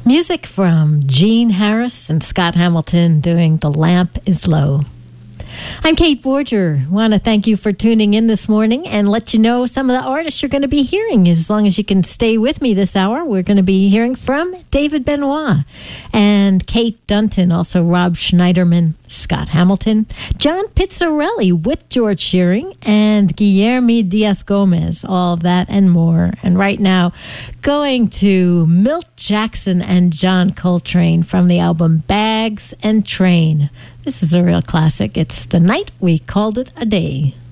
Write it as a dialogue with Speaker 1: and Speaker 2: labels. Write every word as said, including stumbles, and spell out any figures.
Speaker 1: Music from Gene Harris and Scott Hamilton doing The Lamp is Low. I'm Kate Borger. Want to thank you for tuning in this morning and let you know some of the artists you're going to be hearing. As long as you can stay with me this hour, we're going to be hearing from David Benoit and Kate Dunton, also Rob Schneiderman, Scott Hamilton, John Pizzarelli with George Shearing, and Guillermo Diaz-Gomez, all of that and more. And right now, going to Milt Jackson and John Coltrane from the album Bags and Train. This is a real classic. It's The Night We Called It a Day.